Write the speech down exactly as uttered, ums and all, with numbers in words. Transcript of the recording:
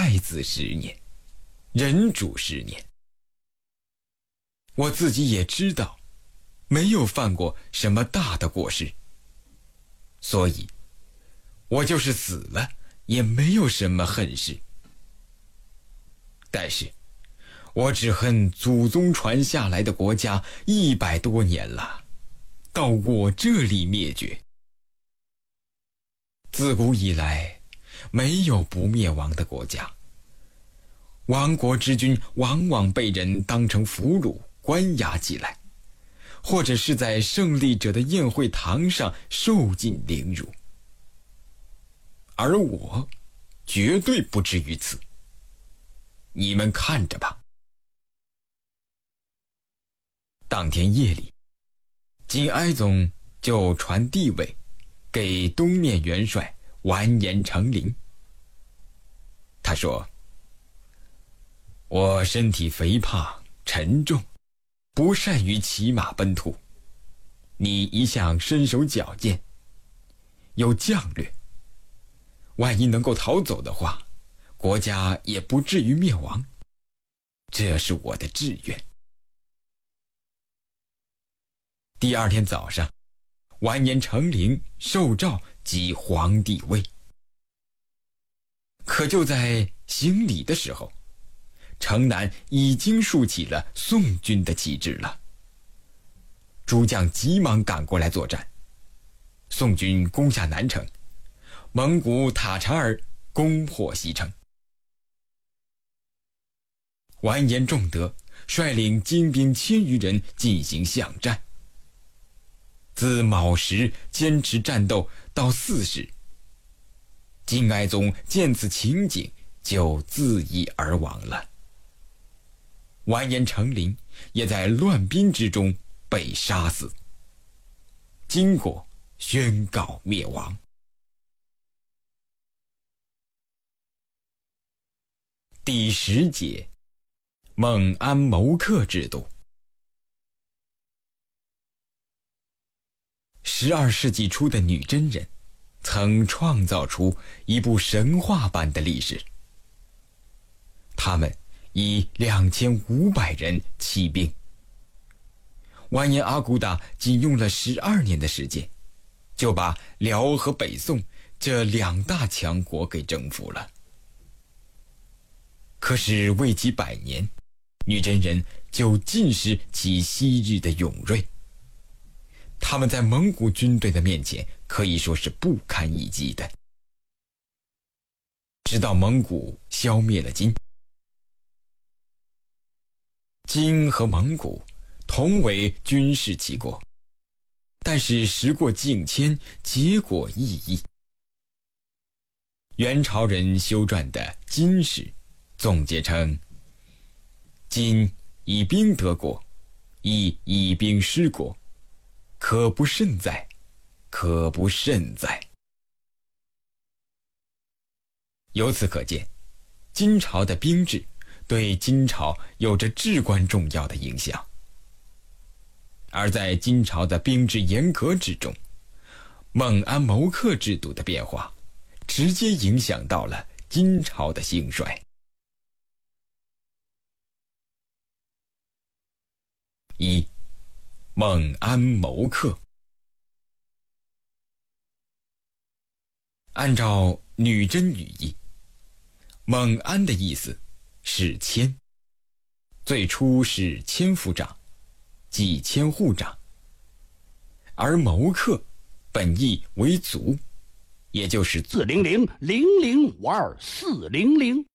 太子十年，人主十年。我自己也知道，没有犯过什么大的过失，所以我就是死了也没有什么恨事。但是我只恨祖宗传下来的国家一百多年了，到我这里灭绝。自古以来没有不灭亡的国家，亡国之君往往被人当成俘虏关押起来，或者是在胜利者的宴会堂上受尽凌辱。而我绝对不至于此，你们看着吧。当天夜里，金哀宗就传帝位给东面元帅完颜成林。他说：我身体肥胖沉重，不善于骑马奔突，你一向身手矫健，有将略，万一能够逃走的话，国家也不至于灭亡，这是我的志愿。第二天早上，完颜成林受诏即皇帝位。可就在行礼的时候，城南已经竖起了宋军的旗帜了。诸将急忙赶过来作战，宋军攻下南城，蒙古塔察尔攻破西城。完颜仲德率领精兵千余人进行巷战，自卯时坚持战斗到巳时，金哀宗见此情景，就自缢而亡了。完颜成林也在乱兵之中被杀死，金国宣告灭亡。第十节，蒙安谋克制度。十二世纪初的女真人曾创造出一部神话般的历史。他们以两千五百人起兵，完颜阿骨打仅用了十二年的时间，就把辽和北宋这两大强国给征服了。可是未及百年，女真人就尽失其昔日的勇锐，他们在蒙古军队的面前可以说是不堪一击的。直到蒙古消灭了金，金和蒙古同为军事齐国，但是时过境迁，结果异异。元朝人修撰的《金史》总结称：今以兵得国，亦以兵失国，可不甚哉，可不甚哉。由此可见，金朝的兵制对金朝有着至关重要的影响。而在金朝的兵制严格之中，蒙安谋克制度的变化直接影响到了金朝的兴衰。一、蒙安谋克。按照女真语义，蒙安的意思是千，最初是千夫长，即千户长，而谋克本意为卒，也就是四零零零零五二四零零。